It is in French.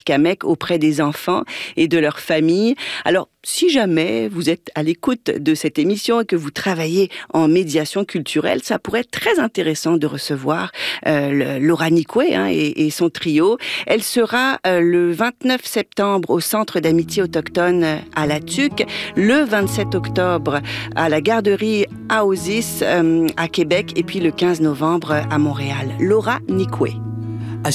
Kamek auprès des enfants et de leurs familles. Alors, si jamais vous êtes à l'écoute de cette émission et que vous travaillez en médiation culturelle, ça pourrait être très intéressant de recevoir Laura Nikwe et son trio. Elle sera le 29 septembre au Centre d'amitié autochtone à La Tuque, le 27 octobre à la garderie Aosis à Québec et puis le 15 novembre à Montréal. Laura Nikwe.